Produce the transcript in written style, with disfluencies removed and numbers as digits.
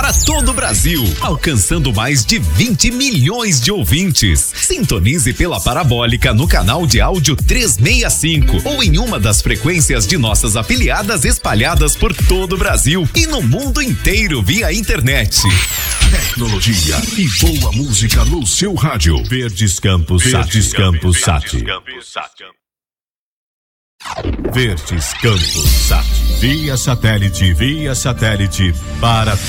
para todo o Brasil, alcançando mais de 20 milhões de ouvintes. Sintonize pela Parabólica no canal de áudio 365 ou em uma das frequências de nossas afiliadas espalhadas por todo o Brasil e no mundo inteiro via internet. Tecnologia e boa música no seu rádio. Verdes Campos Sat. Verdes Campos Sat. Verdes Campos Sat. Via satélite para